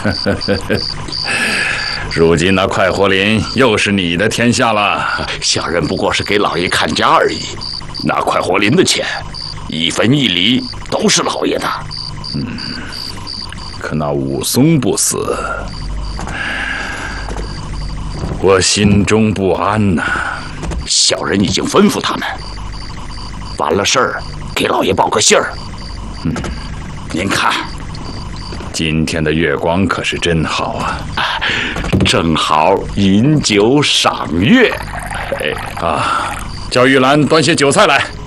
如今那快活林又是你的天下了。 小人不过是给老爷看家而已。那快活林的钱，1分1厘都是老爷的。 可那武松不死，我心中不安呐。 小人已经吩咐他们，完了事儿给老爷报个信儿。您看， 今天的月光可是真好啊！ 正好饮酒赏月。 叫玉兰端些酒菜来。